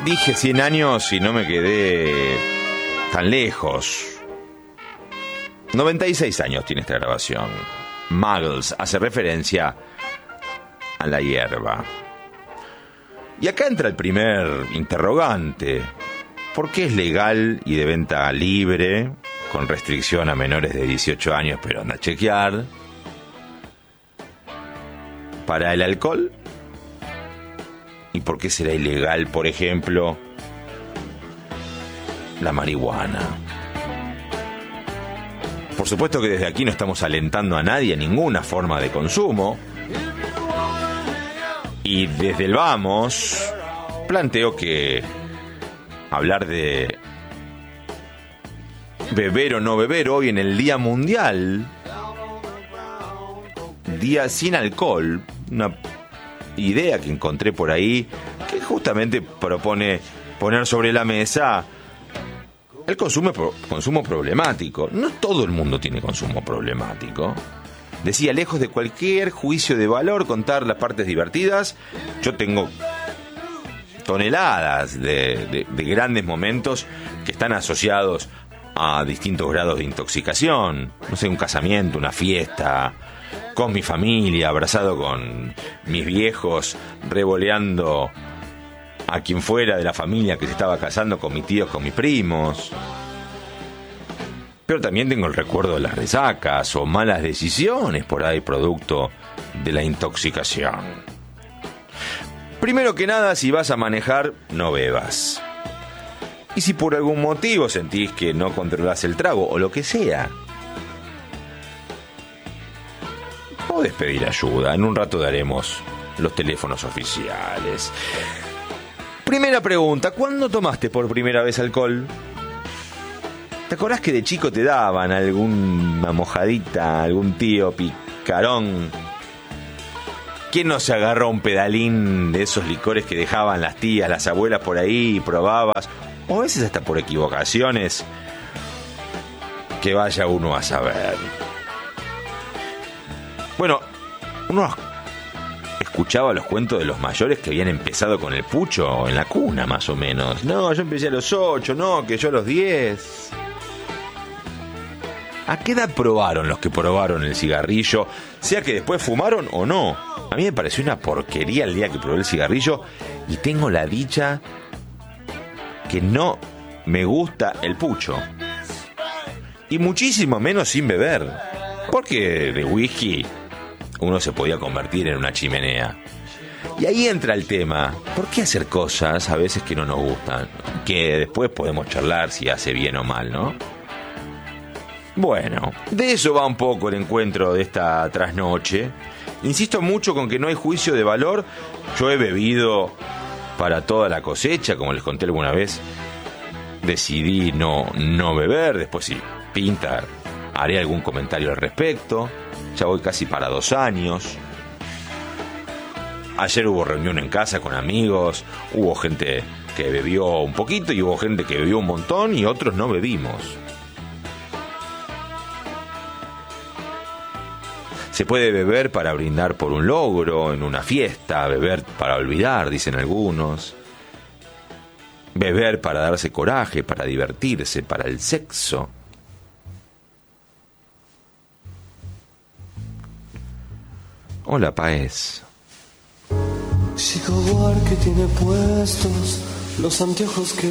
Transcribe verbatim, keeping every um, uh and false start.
Dije cien años y no me quedé tan lejos. noventa y seis años tiene esta grabación. Muggles hace referencia a la hierba. Y acá entra el primer interrogante. ¿Por qué es legal y de venta libre, con restricción a menores de dieciocho años, pero anda a chequear? ¿Para el alcohol? ¿Y por qué será ilegal, por ejemplo, la marihuana? Por supuesto que desde aquí no estamos alentando a nadie a ninguna forma de consumo. Y desde el vamos, planteo que hablar de beber o no beber hoy en el Día Mundial, Día sin Alcohol, una idea que encontré por ahí que justamente propone poner sobre la mesa el consumo, consumo problemático. No todo el mundo tiene consumo problemático. Decía, lejos de cualquier juicio de valor, contar las partes divertidas, yo tengo toneladas de, de, de grandes momentos que están asociados a distintos grados de intoxicación. No sé, un casamiento, una fiesta, con mi familia, abrazado con mis viejos, revoleando a quien fuera de la familia que se estaba casando, con mis tíos, con mis primos. Pero también tengo el recuerdo de las resacas o malas decisiones por ahí producto de la intoxicación. Primero que nada, si vas a manejar, no bebas. Y si por algún motivo sentís que no controlás el trago o lo que sea, podés pedir ayuda. En un rato daremos los teléfonos oficiales. Primera pregunta, ¿cuándo tomaste por primera vez alcohol? ¿Te acordás que de chico te daban alguna mojadita, algún tío picarón? ¿Quién no se agarró un pedalín de esos licores que dejaban las tías, las abuelas por ahí y probabas? O a veces hasta por equivocaciones, que vaya uno a saber. Bueno, uno escuchaba los cuentos de los mayores que habían empezado con el pucho en la cuna, más o menos. No, yo empecé a los ocho, no, que yo a los diez. ¿A qué edad probaron los que probaron el cigarrillo? Sea que después fumaron o no. A mí me pareció una porquería el día que probé el cigarrillo y tengo la dicha que no me gusta el pucho. Y muchísimo menos sin beber. Porque de whisky uno se podía convertir en una chimenea. Y ahí entra el tema. ¿Por qué hacer cosas a veces que no nos gustan? Que después podemos charlar si hace bien o mal, ¿no? Bueno, de eso va un poco el encuentro de esta trasnoche. Insisto mucho con que no hay juicio de valor. Yo he bebido para toda la cosecha, como les conté alguna vez. Decidí no, no beber, después si pinta haré algún comentario al respecto. Ya voy casi para dos años. Ayer hubo reunión en casa con amigos, hubo gente que bebió un poquito y hubo gente que bebió un montón y otros no bebimos. Se puede beber para brindar por un logro en una fiesta, beber para olvidar, dicen algunos. Beber para darse coraje, para divertirse, para el sexo. Hola, Paez. Chico Buarque tiene puestos los anteojos que